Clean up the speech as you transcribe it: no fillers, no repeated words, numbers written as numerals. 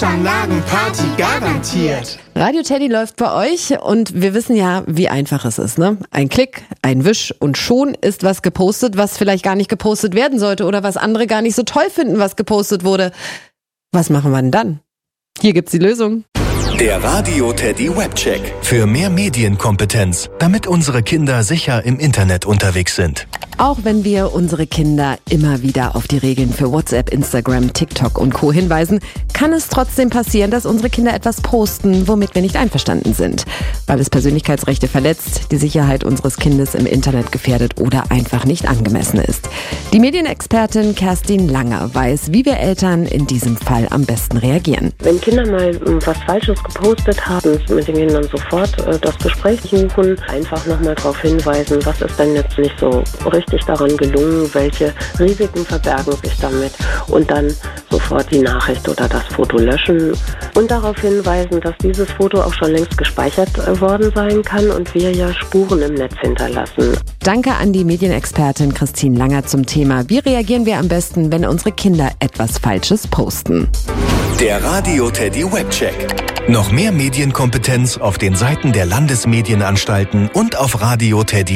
Party garantiert. Radio Teddy läuft bei euch und wir wissen ja, wie einfach es ist, ne? Ein Klick, ein Wisch und schon ist was gepostet, was vielleicht gar nicht gepostet werden sollte oder was andere gar nicht so toll finden, was gepostet wurde. Was machen wir denn dann? Hier gibt's die Lösung. Der Radio Teddy Webcheck. Für mehr Medienkompetenz, damit unsere Kinder sicher im Internet unterwegs sind. Auch wenn wir unsere Kinder immer wieder auf die Regeln für WhatsApp, Instagram, TikTok und Co. hinweisen, kann es trotzdem passieren, dass unsere Kinder etwas posten, womit wir nicht einverstanden sind. Weil es Persönlichkeitsrechte verletzt, die Sicherheit unseres Kindes im Internet gefährdet oder einfach nicht angemessen ist. Die Medienexpertin Kerstin Langer weiß, wie wir Eltern in diesem Fall am besten reagieren. Wenn Kinder mal was Falsches gepostet haben, mit den Kindern sofort das Gespräch suchen, einfach nochmal darauf hinweisen, was ist denn jetzt nicht so richtig daran gelungen, welche Risiken verbergen sich damit und dann sofort die Nachricht oder das Foto löschen und darauf hinweisen, dass dieses Foto auch schon längst gespeichert worden sein kann und wir ja Spuren im Netz hinterlassen. Danke an die Medienexpertin Christine Langer zum Thema: Wie reagieren wir am besten, wenn unsere Kinder etwas Falsches posten? Der Radio Teddy Webcheck. Noch mehr Medienkompetenz auf den Seiten der Landesmedienanstalten und auf radioteddy.de.